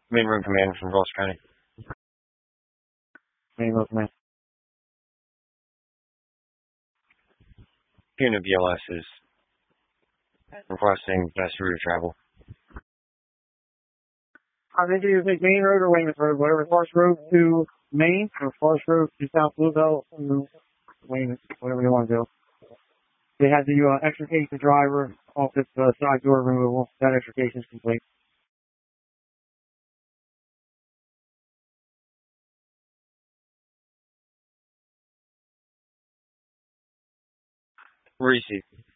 Main Road Command from Gulf County. Main Road Command. Unit BLS is requesting best route of travel. I think you take Main Road or Weymouth Road, whatever. Forest Road to Main or Forest Road to South Bluebell, Weymouth, whatever you want to do. They had to extricate the driver off this side door removal. That extrication is complete. Receive.